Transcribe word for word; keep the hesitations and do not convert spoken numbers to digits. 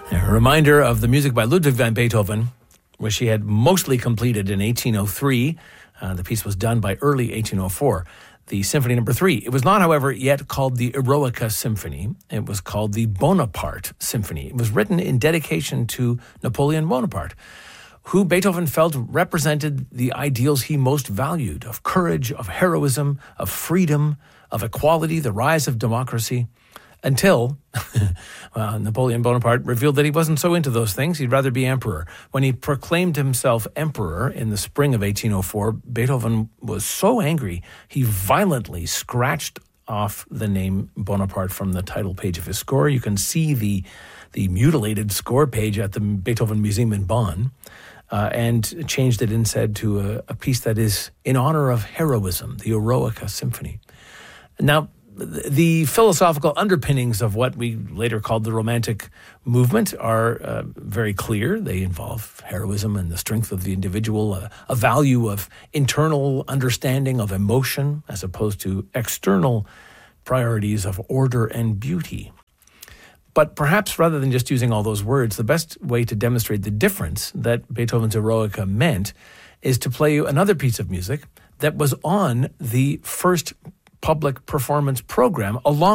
A reminder of the music by Ludwig van Beethoven, which he had mostly completed in eighteen oh three. Uh, the piece was done by early eighteen oh four. The Symphony Number Three. It was not, however, yet called the Eroica Symphony. It was called the Bonaparte Symphony. It was written in dedication to Napoleon Bonaparte, who Beethoven felt represented the ideals he most valued of courage, of heroism, of freedom, of equality, the rise of democracy. Until well, Napoleon Bonaparte revealed that he wasn't so into those things. He'd rather be emperor. When he proclaimed himself emperor in the spring of eighteen oh four, Beethoven was so angry, he violently scratched off the name Bonaparte from the title page of his score. You can see the, the mutilated score page at the Beethoven Museum in Bonn, uh, and changed it instead to a, a piece that is in honor of heroism, the Eroica Symphony. Now, the philosophical underpinnings of what we later called the Romantic movement are uh, very clear. They involve heroism and the strength of the individual, a, a value of internal understanding of emotion as opposed to external priorities of order and beauty. But perhaps rather than just using all those words, the best way to demonstrate the difference that Beethoven's Eroica meant is to play you another piece of music that was on the first public performance program along